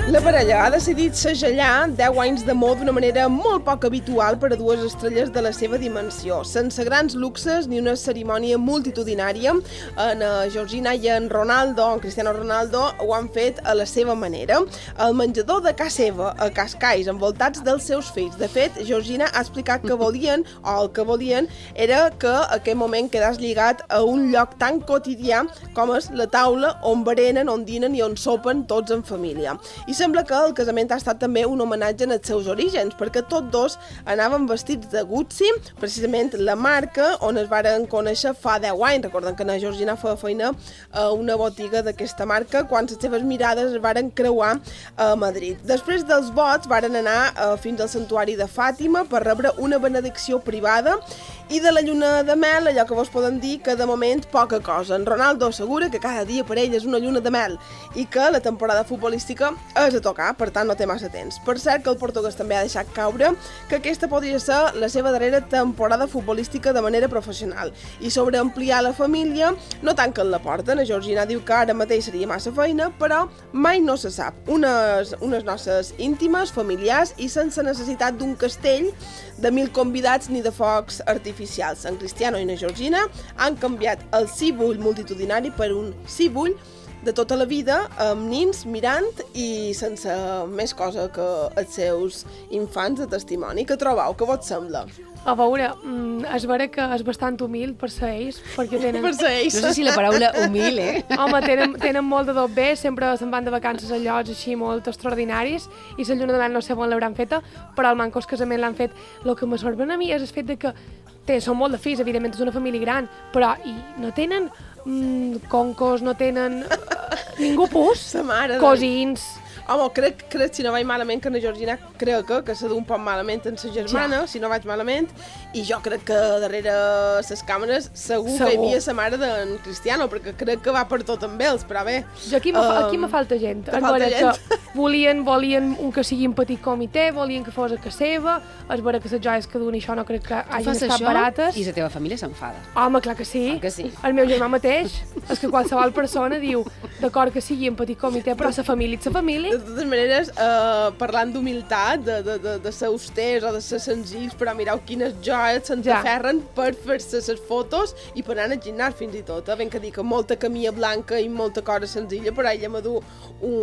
La parella ha decidit segellar 10 anys d'amor d'una manera molt poc habitual per a dues estrelles de la seva dimensió, sense grans luxes ni una cerimònia multitudinària. En Georgina i en Ronaldo, en Cristiano Ronaldo, ho han fet a la seva manera. Al menjador de casa seva, a Cascais, envoltats dels seus fills. De fet, Georgina ha explicat que volien, o el que volien, era que aquell moment quedés lligat a un lloc tan quotidià com és la taula on berenen, on dinen i on sopen tots en família. I sembla que el casament ha estat també un homenatge als seus orígens, perquè tots dos anaven vestits de Gucci, precisament la marca on es varen conèixer fa 10 anys. Recordem que la Georgina feia feina a una botiga d'aquesta marca quan les seves mirades es varen creuar a Madrid. Després dels vots varen anar fins al santuari de Fàtima per rebre una benedicció privada i de la lluna de mel, allò que vos poden dir que de moment poca cosa. En Ronaldo assegura que cada dia per ell és una lluna de mel i que la temporada futbolística és a tocar, per tant no té massa temps. Per cert que el portuguès també ha deixat caure que aquesta podria ser la seva darrera temporada futbolística de manera professional. I sobre ampliar la família no tanquen la porta. La Georgina diu que ara mateix seria massa feina, però mai no se sap. Unes noces íntimes, familiars i sense necessitat d'un castell de 1000 convidats ni de focs artificials. En Cristiano i na Georgina han canviat el cibull multitudinari per un cibull de tota la vida, amb nins mirant i sense més cosa que els seus infants de testimoni. Què trobeu? Què vos sembla? A veure, és vera que és bastant humil per ser ells, perquè tenen... Per ser ells. No sé si la paraula humil, Home, tenen molt de tot bé, sempre se'n van de vacances a llocs així molt extraordinaris, i la lluna de mel no sé on l'hauran feta, però el mancos casament l'han fet. El que me sorprèn a mi és el fet de que són molt de fills, evidentment és una família gran, però no tenen concos, no tenen ningú pus, cosins... Home, crec, si no vaig malament, que la Georgina crec que s'ha d'un poc malament amb sa germana, si no vaig malament, i jo crec que darrere les càmeres segur que hi havia sa mare d'en Cristiano, perquè crec que va per tot amb ells, però bé... Aquí me falta gent. Que volien un que sigui un petit comitè, volien que fos a casa seva, és vera que les joies que duen això no crec que hagin estat barates. I la teva família s'enfada. Home, clar que sí. El meu germà mateix, és que qualsevol persona diu, d'acord que sigui un petit comitè, però la família és la família. De totes maneres, parlant d'humilitat, de ser austers o de ser senzills, però mireu quines joies se'n aferren per fer-se les fotos i per anar al gimnàs fins i tot. Ben que dic que molta camilla blanca i molta cosa senzilla, però ella m'ha du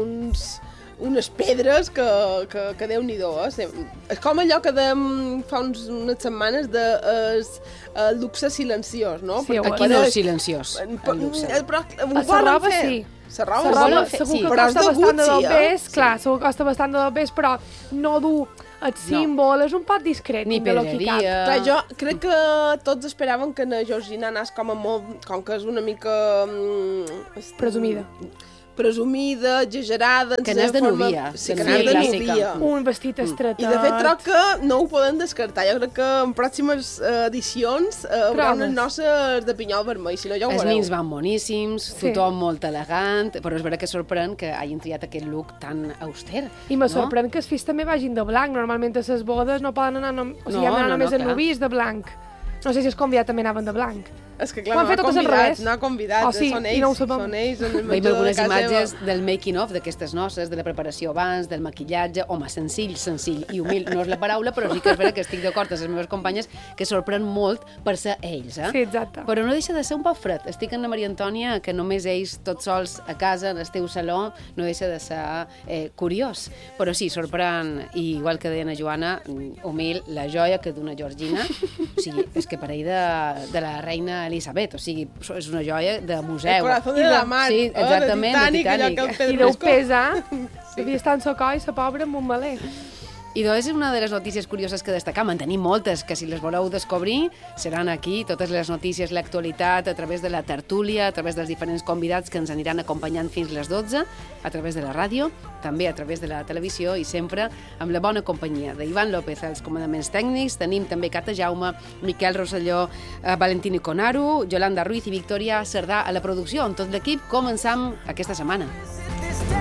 unes pedres que Déu-n'hi-do. És com allò que dèiem fa unes setmanes de luxe silenciós, no? Sí, aquí no és silenciós, el luxe. Però ho la roba fer. sí. La roba segur que costa bastant de dobbers, clar, segur que costa bastant de dobbers, però no du el símbol, és un pot discret. Ni pedreria. Clar, jo crec que tots esperaven que la Georgina anés com que és una mica... presumida, exagerada... Que n'és de núvia. Sí, que n'és de núvia. Un vestit estretat. I de fet troc que no ho poden descartar. Jo crec que en pròximes edicions haurà unes noces de pinyol vermell, si no ja ho veureu. Els nins van boníssims, tothom molt elegant, però és vera que sorprèn que hagin triat aquest look tan auster. I me sorprèn que els fills també vagin de blanc. Normalment a les bodes no poden anar... O sigui, han d'anar només en nuvis de blanc. No sé si els convidats també anaven de blanc. És que clar, no ha convidat, són ells, són ells en el menjador de casa seva. Veiem algunes imatges del making-of d'aquestes noces, de la preparació abans, del maquillatge, home, senzill i humil, no és la paraula, però sí que és vera que estic d'acord amb les meves companyes que sorprèn molt per ser ells, Sí, exacte. Però no deixa de ser un poc fred. Estic amb la Maria Antònia, que només ells tots sols a casa, en el teu saló, no deixa de ser curiós. Però sí, sorprèn, i igual que deia la Joana, humil, la joia que d'una Georgina, o sigui, és que parell de la reina Elisabet, o sigui, és una joia de museu. El corazón de la mar, sí, exactament, de Titanic. I deu pesar, devia estar en socó i sa pobra amb un maler. I doncs és una de les notícies curioses que destacar. En tenim moltes, que si les voleu descobrir seran aquí, totes les notícies, l'actualitat, a través de la tertúlia, a través dels diferents convidats que ens aniran acompanyant fins les 12, a través de la ràdio, també a través de la televisió i sempre amb la bona companyia d'Ivan López als comandaments tècnics. Tenim també Cata Jaume, Miquel Rosselló, Valentino Conaru, Yolanda Ruiz i Victòria Cerdà a la producció. Amb tot l'equip començam aquesta setmana.